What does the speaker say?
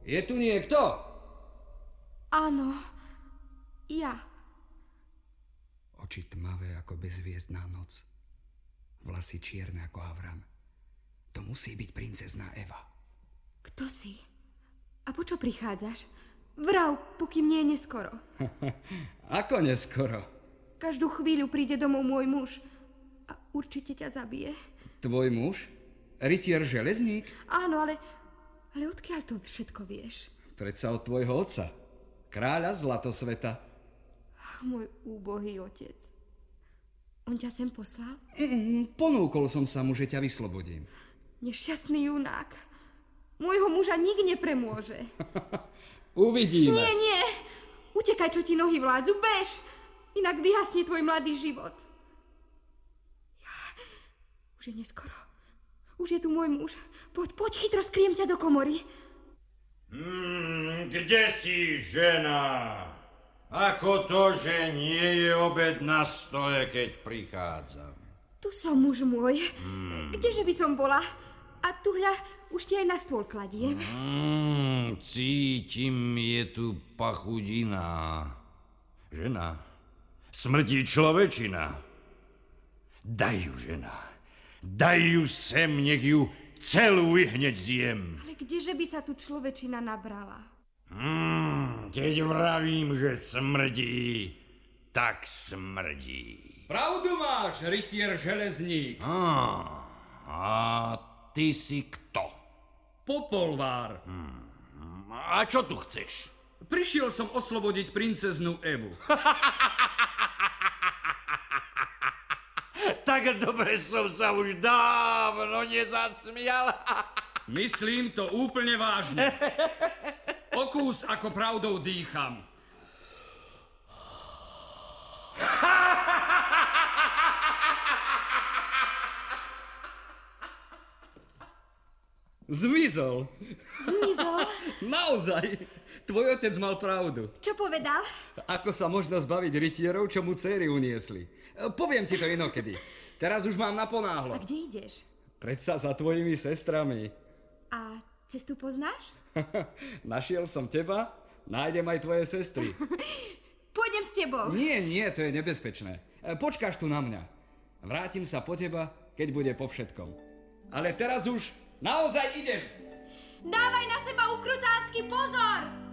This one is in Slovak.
Je tu niekto? Áno, ja. Oči tmavé ako bezviezdná noc. Vlasy čierne ako havran. To musí byť princezná Eva. Kto si? A po čo prichádzaš? Vrav, pokým nie je neskoro. Ako neskoro? Každú chvíľu príde domov môj muž a určite ťa zabije. Tvoj muž? Rytier železník? Áno, ale odkiaľ to všetko vieš? Predsa od tvojho otca, kráľa Zlatosveta. Ach, môj úbohý otec. On ťa sem poslal? Ponúkol som sa mu, že ťa vyslobodím. Nešťastný junák. Môjho muža nik nepremôže. Uvidíme. Nie. Utekaj, čo ti nohy vládzu. Bež. Inak vyhasne tvoj mladý život. Už je neskoro. Už je tu môj muž. Poď, chytro, skriem ťa do komory. Kde si, žena? Ako to, že nie je obed na stole, keď prichádzam? Tu som, muž môj. Kdeže by som bola? A tu hľa, už ti aj na stôl kladiem. Cítim, je tu pachudina. Žena, smrdí človečina. Daj ju, žena. Daj ju sem, nech ju celú hneď zjem. Ale kdeže by sa tu človečina nabrala? Keď vravím, že smrdí, tak smrdí. Pravdu máš, rytier železník. A ty si kto? Popolvár. A čo tu chceš? Prišiel som oslobodiť princeznú Evu. Tak dobre som sa už dávno nezasmial. Myslím to úplne vážne. Okús, ako pravdou dýcham. Zmizol. Naozaj. Tvoj otec mal pravdu. Čo povedal? Ako sa možno zbaviť rytierov, čo mu céry uniesli. Poviem ti to inokedy. Teraz už mám naponáhlo. A kde ideš? Predsa za tvojimi sestrami. A cestu poznáš? Našiel som teba, nájdem aj tvoje sestry. Pôjdem s tebou. Nie, to je nebezpečné. Počkáš tu na mňa. Vrátim sa po teba, keď bude po všetkom. Ale teraz už naozaj idem. Dávaj na seba ukrutánsky pozor!